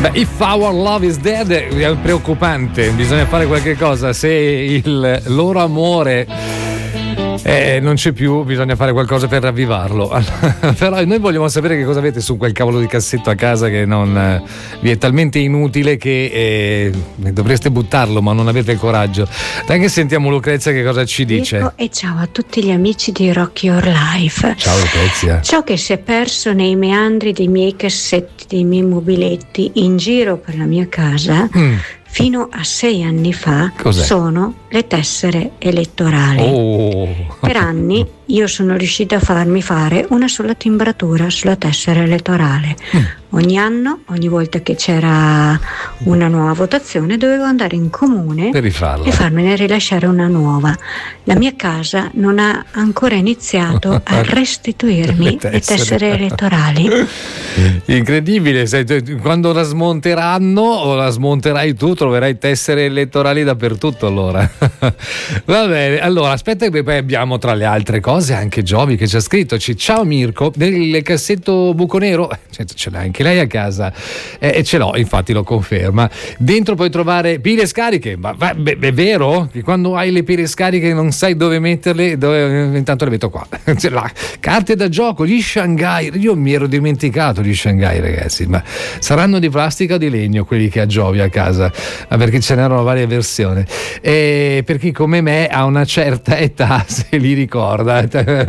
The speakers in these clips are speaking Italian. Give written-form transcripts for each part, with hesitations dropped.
Beh, If Our Love Is Dead è preoccupante, bisogna fare qualche cosa. Se il loro amore non c'è più, bisogna fare qualcosa per ravvivarlo. Però noi vogliamo sapere che cosa avete su quel cavolo di cassetto a casa che non vi è talmente inutile che dovreste buttarlo, ma non avete il coraggio. Dai che sentiamo Lucrezia che cosa ci dice. E ciao a tutti gli amici di Rock Your Life. Ciao Lucrezia. Ciò che si è perso nei meandri dei miei cassetti, dei miei mobiletti in giro per la mia casa fino a 6 anni fa. Cos'è? Sono le tessere elettorali. Per anni io sono riuscita a farmi fare una sola timbratura sulla tessera elettorale. Ogni anno, ogni volta che c'era una nuova votazione, dovevo andare in comune per rifarla e farmene rilasciare una nuova. La mia casa non ha ancora iniziato a restituirmi le tessere elettorali. Incredibile, quando la smonteranno o la smonterai tu, troverai tessere elettorali dappertutto allora. Va bene, allora aspetta che poi abbiamo tra le altre cose anche Giovi che ci ha scritto. Ciao Mirko, nel cassetto buco nero ce l'ha anche lei a casa e ce l'ho, infatti lo conferma. Dentro puoi trovare pile scariche, ma è vero che quando hai le pile scariche non sai dove metterle, intanto le metto qua. Carte da gioco, gli Shanghai, io mi ero dimenticato gli Shanghai, ragazzi, ma saranno di plastica o di legno quelli che ha Giovi a casa? Perché ce n'erano varie versioni, e per chi come me ha una certa età se li ricorda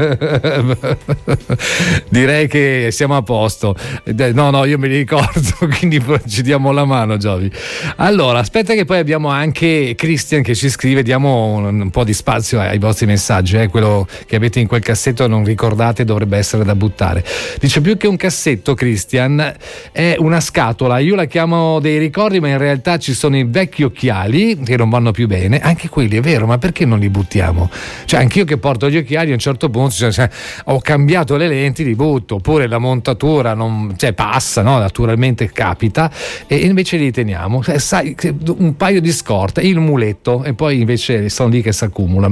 direi che siamo a posto. No, io me li ricordo, quindi ci diamo la mano, Giovi. Allora aspetta che poi abbiamo anche Christian che ci scrive, diamo un po' di spazio ai vostri messaggi, quello che avete in quel cassetto non ricordate dovrebbe essere da buttare. Dice più che un cassetto, Christian, è una scatola, io la chiamo dei ricordi, ma in realtà ci sono i vecchi occhiali che non vanno più bene, anche quelli, è vero, ma perché non li buttiamo? Cioè anch'io che porto gli occhiali a un certo punto ho cambiato le lenti, li butto, oppure la montatura passa, no? Naturalmente capita, e invece li teniamo, sai, un paio di scorte, il muletto, e poi invece sono lì che si accumulano.